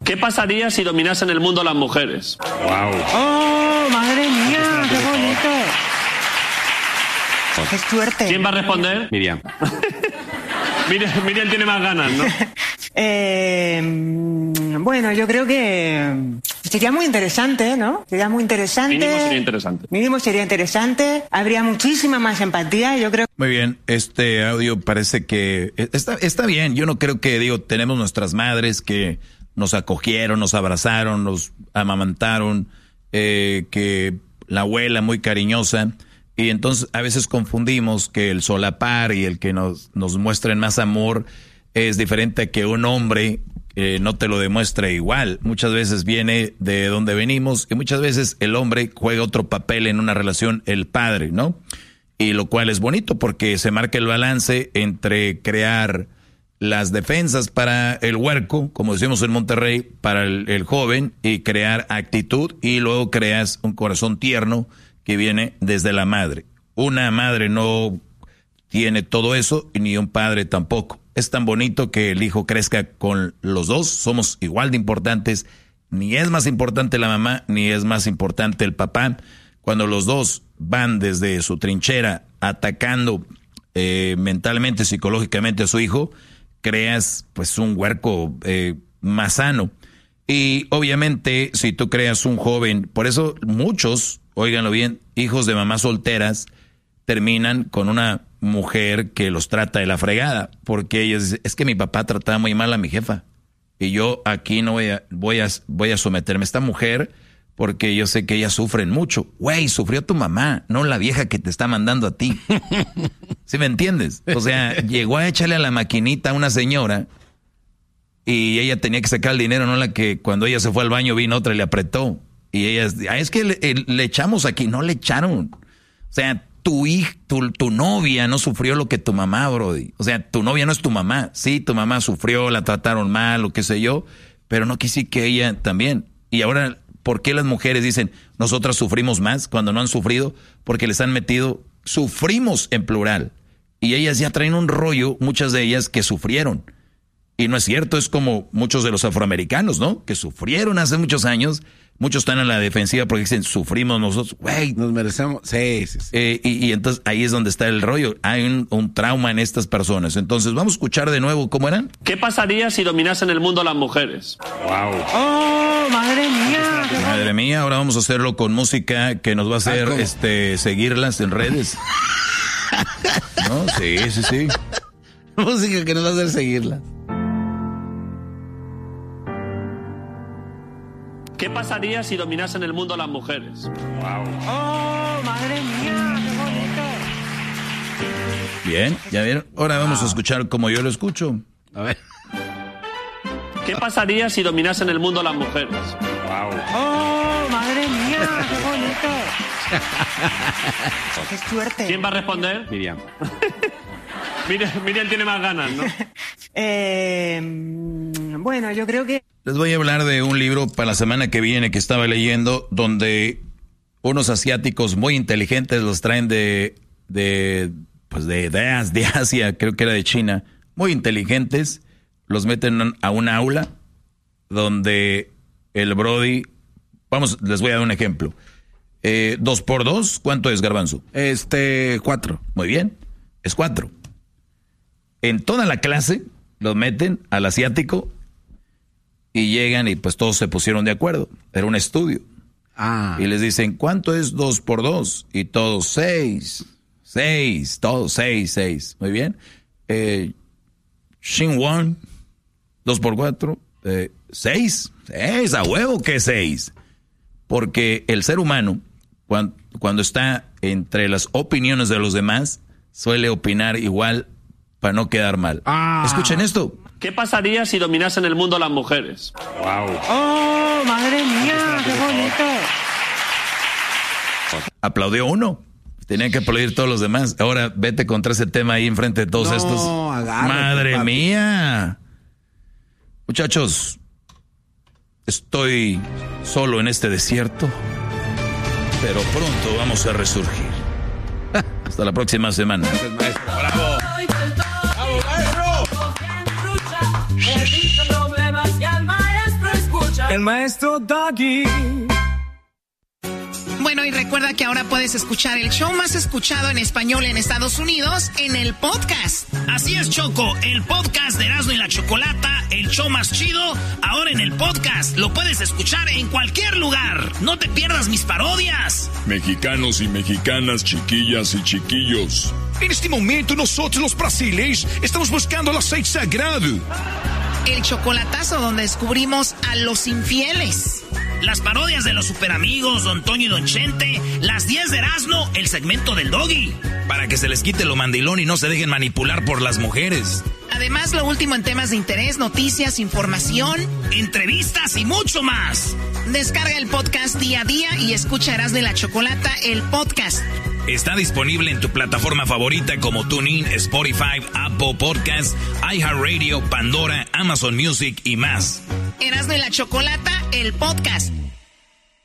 ¿Qué pasaría si dominasen el mundo las mujeres? Wow. ¡Oh, madre mía! ¡Qué bonito! ¡Qué suerte! ¿Quién va a responder? Miriam. Miriam tiene más ganas, ¿no? Bueno, yo creo que sería muy interesante, ¿no? Sería muy interesante. Mínimo sería interesante. Mínimo sería interesante. Habría muchísima más empatía, yo creo. Muy bien, este audio parece que está bien. Yo no creo que, tenemos nuestras madres que nos acogieron, nos abrazaron, nos amamantaron, que la abuela muy cariñosa. Y entonces a veces confundimos que el solapar y el que nos muestren más amor es diferente a que un hombre no te lo demuestre igual. Muchas veces viene de donde venimos y muchas veces el hombre juega otro papel en una relación, el padre, ¿no? Y lo cual es bonito porque se marca el balance entre crear las defensas para el huerco, como decimos en Monterrey, para el joven, y crear actitud, y luego creas un corazón tierno que viene desde la madre. Una madre no tiene todo eso, ni un padre tampoco. Es tan bonito que el hijo crezca con los dos, somos igual de importantes, ni es más importante la mamá, ni es más importante el papá. Cuando los dos van desde su trinchera atacando mentalmente, psicológicamente a su hijo, creas pues un huerco más sano. Y obviamente si tú creas un joven, por eso muchos, óiganlo bien, hijos de mamás solteras terminan con una mujer que los trata de la fregada, porque ellos dicen, es que mi papá trataba muy mal a mi jefa y yo aquí no voy a someterme a esta mujer porque yo sé que ellas sufren mucho. Güey, sufrió tu mamá, no la vieja que te está mandando a ti. ¿Sí me entiendes? O sea, llegó a echarle a la maquinita a una señora y ella tenía que sacar el dinero, no la que cuando ella se fue al baño vino otra y le apretó. Y ella, es que le echamos aquí, no le echaron. O sea, tu novia no sufrió lo que tu mamá, brody. O sea, tu novia no es tu mamá. Sí, tu mamá sufrió, la trataron mal o qué sé yo, pero no quise que ella también. Y ahora, ¿por qué las mujeres dicen, nosotras sufrimos más cuando no han sufrido? Porque les han metido, sufrimos en plural. Y ellas ya traen un rollo, muchas de ellas que sufrieron. Y no es cierto, es como muchos de los afroamericanos, ¿no? Que sufrieron hace muchos años. Muchos están en la defensiva porque dicen, sufrimos nosotros, güey. Nos merecemos, sí. Y entonces ahí es donde está el rollo. Hay un trauma en estas personas. Entonces vamos a escuchar de nuevo cómo eran. ¿Qué pasaría si dominasen el mundo las mujeres? Wow. ¡Oh, madre mía! Madre mía, ahora vamos a hacerlo con música que nos va a hacer seguirlas en redes. ¿No? Sí. Música que nos va a hacer seguirlas. ¿Qué pasaría si dominasen el mundo las mujeres? Wow. ¡Oh, madre mía! ¡Qué bonito! Bien, ya vieron. Ahora vamos a escuchar como yo lo escucho. A ver. ¿Qué pasaría si dominasen el mundo las mujeres? Wow. ¡Oh, madre mía! ¡Qué bonito! ¡Qué suerte! ¿Quién va a responder? Miriam. Miriam tiene más ganas, ¿no? Bueno, yo creo que... Les voy a hablar de un libro para la semana que viene que estaba leyendo, donde unos asiáticos muy inteligentes los traen de Asia, creo que era de China, muy inteligentes, los meten a un aula donde el brody, les voy a dar un ejemplo. 2 por 2, ¿cuánto es, Garbanzo? 4. Muy bien, es 4. En toda la clase los meten al asiático y llegan y pues todos se pusieron de acuerdo. Era un estudio. Y les dicen, ¿cuánto es 2 por 2? Y todos 6. 6, todos 6. Muy bien. Xinhuan, 2 por 4, 6. 6, a huevo que 6. Porque el ser humano, cuando está entre las opiniones de los demás, suele opinar igual para no quedar mal. Escuchen esto. ¿Qué pasaría si dominasen el mundo las mujeres? Wow. ¡Oh, madre mía! ¡Qué bonito! Aplaudió uno. Tenían que aplaudir todos los demás. Ahora vete contra ese tema ahí enfrente de todos estos. Agárrate, ¡Madre papi. mía! Muchachos, estoy solo en este desierto, pero pronto vamos a resurgir. Hasta la próxima semana. Gracias, maestro. ¡Bravo! El dicho no bebas y al maestro escucha. El maestro Doggy. Bueno, y recuerda que ahora puedes escuchar el show más escuchado en español en Estados Unidos en el podcast. Así es, Choco, el podcast de Erasmo y la Chocolata, el show más chido, ahora en el podcast. Lo puedes escuchar en cualquier lugar. No te pierdas mis parodias. Mexicanos y mexicanas, chiquillas y chiquillos. En este momento nosotros los brasileños estamos buscando el aceite sagrado. El chocolatazo donde descubrimos a los infieles. Las parodias de los superamigos, Don Toño y Don Chente, las 10 de Erasmo, el segmento del Doggy. Para que se les quite lo mandilón y no se dejen manipular por las mujeres. Además, lo último en temas de interés, noticias, información, entrevistas y mucho más. Descarga el podcast día a día y escucha Erasmo y la Chocolata, el podcast. Está disponible en tu plataforma favorita como TuneIn, Spotify, Apple Podcasts, iHeartRadio, Pandora, Amazon Music y más. Erasmo y la Chocolata, el podcast.